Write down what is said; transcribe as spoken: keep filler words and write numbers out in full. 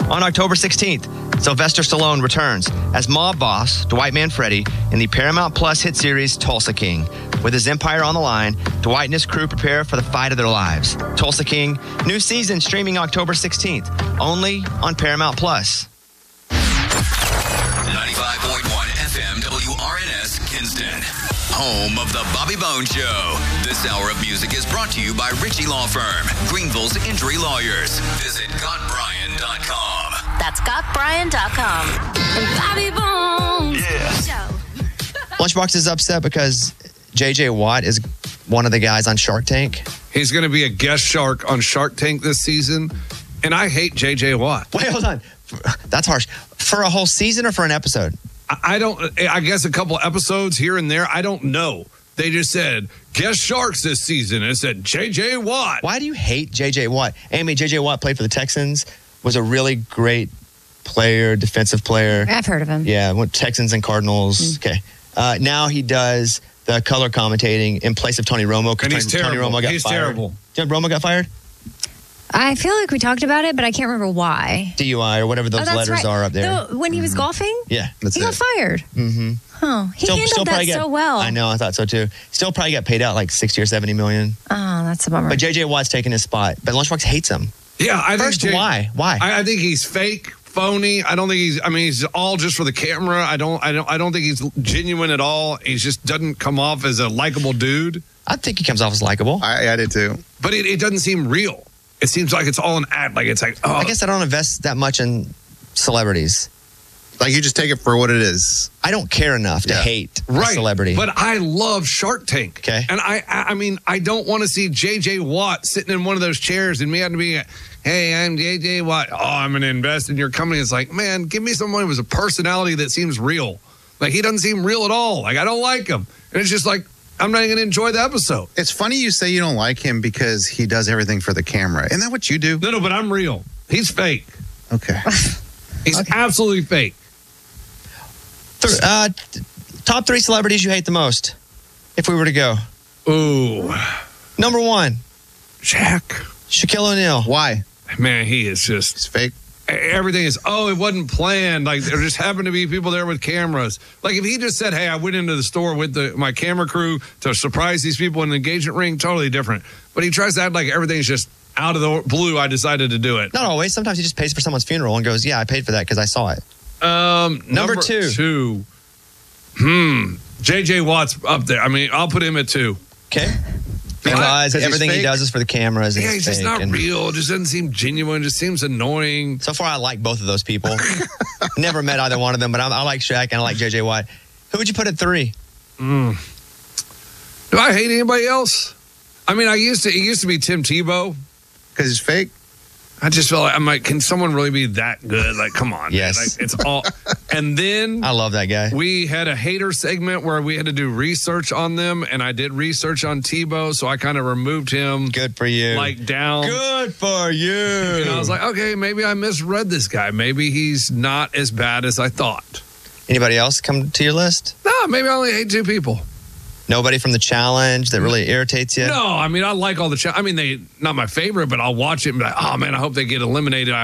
On October sixteenth, Sylvester Stallone returns as mob boss Dwight Manfredi in the Paramount Plus hit series Tulsa King. With his empire on the line, Dwight and his crew prepare for the fight of their lives. Tulsa King, new season streaming October sixteenth, only on Paramount Plus. ninety-five point one F M W R N S Kinston, home of the Bobby Bone Show. This hour of music is brought to you by Ritchie Law Firm, Greenville's injury lawyers. Visit got brian dot com. That's got brian dot com. Bobby Bone Yeah. Show. Lunchbox is upset because J J Watt is one of the guys on Shark Tank. He's going to be a guest shark on Shark Tank this season, and I hate J J Watt. Wait, hold on. That's harsh. For a whole season or for an episode? I I don't, I guess a couple episodes here and there. I don't know. They just said, guest sharks this season. And it said J J Watt. Why do you hate J J Watt? Amy, J J Watt played for the Texans, was a really great player, defensive player. I've heard of him. Yeah, went Texans and Cardinals. Mm. Okay. Uh, now he does the color commentating in place of Tony Romo. And he's Tony, terrible. Tony Romo got he's fired. terrible. Do you know Romo got fired? I feel like we talked about it, but I can't remember why. D U I or whatever those oh, that's letters right. are up there. No, when he was mm-hmm. golfing? Yeah, that's he it. got fired. Mm-hmm. Huh. He still, handled still that get, so well. I know, I thought so too. Still probably got paid out like sixty or seventy million. Oh, that's a bummer. But J J Watt's taking his spot. But Lunchbox hates him. Yeah, I First, think J- why? Why? I, I think he's fake, phony. I don't think he's. I mean, he's all just for the camera. I don't. I don't. I don't think he's genuine at all. He just doesn't come off as a likable dude. I think he comes off as likable. I, I did too. But it, it doesn't seem real. It seems like it's all an act. Like it's like. Oh, I guess I don't invest that much in celebrities. Like you just take it for what it is. I don't care enough to Yeah. hate a right, celebrity. But I love Shark Tank. Okay. And I, I, I mean, I don't want to see J J Watt sitting in one of those chairs and me having to be, hey, I'm J J Watt. Oh, I'm going to invest in your company. It's like, man, give me someone with a personality that seems real. Like he doesn't seem real at all. Like I don't like him. And it's just like, I'm not even going to enjoy the episode. It's funny you say you don't like him because he does everything for the camera. Isn't that what you do? No, no, but I'm real. He's fake. Okay. He's Okay. absolutely fake. Th- uh, t- top three celebrities you hate the most, if we were to go. Ooh. Number one, Shaq. Shaquille O'Neal. Why? Man, he is just. It's fake. Everything is, oh, it wasn't planned. Like there just happened to be people there with cameras. Like if he just said, hey, I went into the store with the, my camera crew to surprise these people in the engagement ring, totally different. But he tries to act like everything's just out of the blue. I decided to do it. Not always. Sometimes he just pays for someone's funeral and goes, yeah, I paid for that because I saw it. Um, Number two. Two. Hmm. J J Watt's up there. I mean, I'll put him at two. Okay. Because Because he's everything he fake? does is for the cameras. And yeah, it's he's just fake not and- real. Just doesn't seem genuine. Just seems annoying. So far, I like both of those people. Never met either one of them, but I, I like Shaq and I like J J Watt. Who would you put at three? Mm. Do I hate anybody else? I mean, I used to. It used to be Tim Tebow. Because he's fake? I just feel like I'm like, can someone really be that good? Like, come on. Yes. Man. Like, it's all. And then I love that guy. we had a hater segment where we had to do research on them, and I did research on Tebow, so I kind of removed him. Good for you. Like down. Good for you. And I was like, okay, maybe I misread this guy. Maybe he's not as bad as I thought. Anybody else come to your list? No, maybe I only hate two people. Nobody from the challenge that really irritates you? No, I mean, I like all the. Ch- I mean, they not my favorite, but I'll watch it and be like, oh man, I hope they get eliminated.